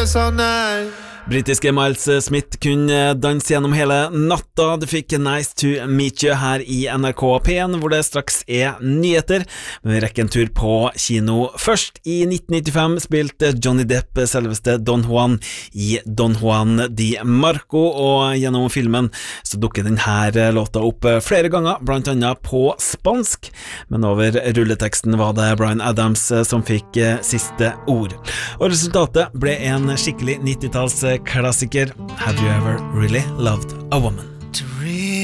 dance all night. Britiske Miles Smith kunne danse gjennom hele natta. Du fikk Nice to Meet You her i NRK P1, hvor det straks nyheter. Men vi rekker en tur på kino først. I 1995 spilte Johnny Depp selveste Don Juan i Don Juan Di Marco, og gjennom filmen så dukker denne låta opp flere ganger, blant annet på spansk. Men over rulleteksten var det Bryan Adams som fikk siste ord. Og resultatet ble en skikkelig 90-talls klassiker. Have you ever really loved a woman?